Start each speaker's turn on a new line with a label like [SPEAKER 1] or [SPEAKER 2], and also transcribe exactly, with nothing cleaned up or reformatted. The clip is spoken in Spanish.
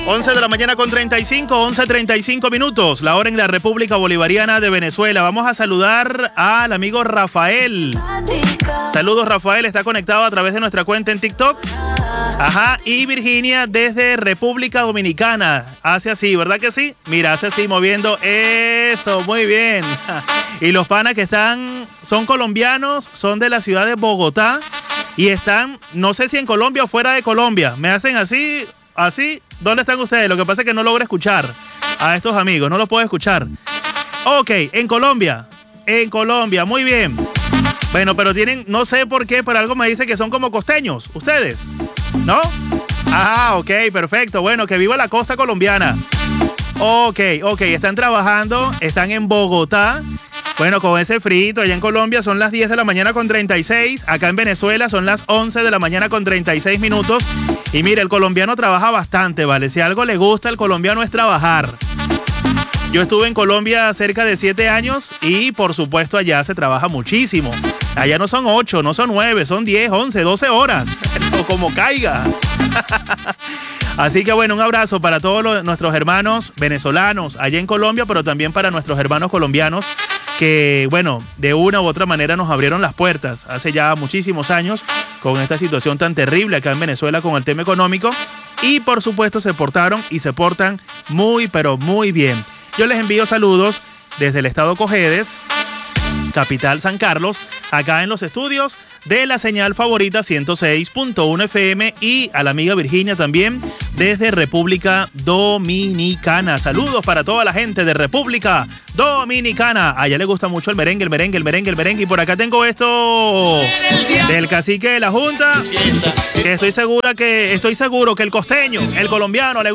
[SPEAKER 1] once de la mañana con treinta y cinco, once treinta y cinco minutos, la hora en la República Bolivariana de Venezuela. Vamos a saludar al amigo Rafael. Saludos, Rafael, está conectado a través de nuestra cuenta en TikTok. Ajá, y Virginia desde República Dominicana. Hace así, ¿verdad que sí? Mira, hace así, moviendo eso, muy bien. Y los panas que están, son colombianos, son de la ciudad de Bogotá y están, no sé si en Colombia o fuera de Colombia. Me hacen así, así. ¿Dónde están ustedes? Lo que pasa es que no logro escuchar a estos amigos, no los puedo escuchar. Ok, en Colombia, en Colombia, muy bien. Bueno, pero tienen, no sé por qué, pero algo me dice que son como costeños, ustedes, ¿no? Ah, ok, perfecto, bueno, que viva la costa colombiana. Ok, ok, están trabajando, están en Bogotá. Bueno, con ese frito allá en Colombia son las diez de la mañana con treinta y seis. Acá en Venezuela son las once de la mañana con treinta y seis minutos. Y mire, el colombiano trabaja bastante, ¿vale? Si algo le gusta al colombiano es trabajar. Yo estuve en Colombia cerca de siete años y por supuesto allá se trabaja muchísimo. Allá no son ocho, no son nueve, son diez, once, doce horas. O como caiga. Así que bueno, un abrazo para todos los, nuestros hermanos venezolanos allá en Colombia, pero también para nuestros hermanos colombianos que, bueno, de una u otra manera nos abrieron las puertas hace ya muchísimos años con esta situación tan terrible acá en Venezuela con el tema económico y por supuesto se portaron y se portan muy, pero muy bien. Yo les envío saludos desde el estado Cojedes, capital San Carlos, acá en los estudios de la señal favorita ciento seis punto uno F M y a la amiga Virginia también desde República Dominicana. Saludos para toda la gente de República Dominicana. A ella le gusta mucho el merengue, el merengue, el merengue, el merengue. Y por acá tengo esto del cacique de la Junta, que estoy segura que estoy seguro que el costeño, el colombiano, le